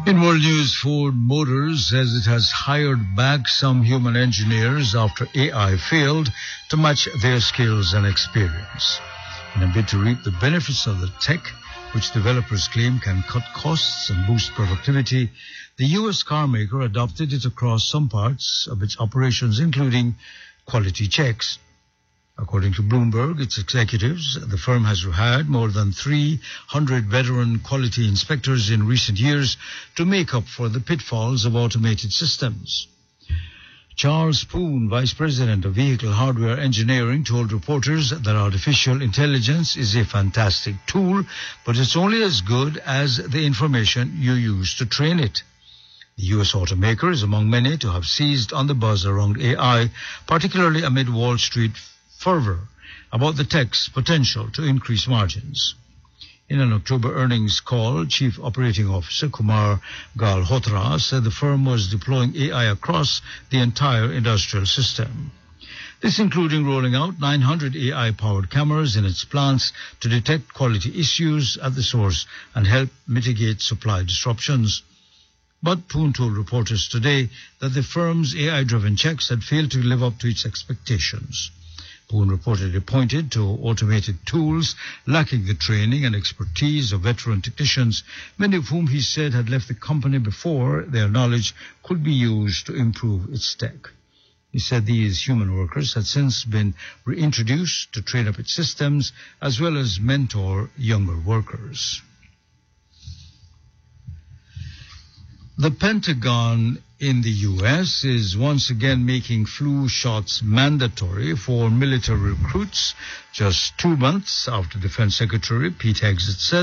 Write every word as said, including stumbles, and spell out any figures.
In world news, Ford Motors says it has hired back some human engineers after A I failed to match their skills and experience. In a bid to reap the benefits of the tech, which developers claim can cut costs and boost productivity, the U S car maker adopted it across some parts of its operations, including quality checks. According to Bloomberg, its executives, the firm has hired more than three hundred veteran quality inspectors in recent years to make up for the pitfalls of automated systems. Charles Poon, Vice President of Vehicle Hardware Engineering, told reporters that artificial intelligence is a fantastic tool, but it's only as good as the information you use to train it. The U S automaker is among many to have seized on the buzz around A I, particularly amid Wall Street fervor about the tech's potential to increase margins. In an October earnings call, Chief Operating Officer Kumar Galhotra said the firm was deploying A I across the entire industrial system. This including rolling out nine hundred A I-powered cameras in its plants to detect quality issues at the source and help mitigate supply disruptions. But Poon told reporters today that the firm's A I-driven checks had failed to live up to its expectations. Poon reportedly pointed to automated tools lacking the training and expertise of veteran technicians, many of whom he said had left the company before their knowledge could be used to improve its tech. He said these human workers had since been reintroduced to train up its systems as well as mentor younger workers. The Pentagon in the U S is once again making flu shots mandatory for military recruits, just two months after Defense Secretary Pete Hegseth said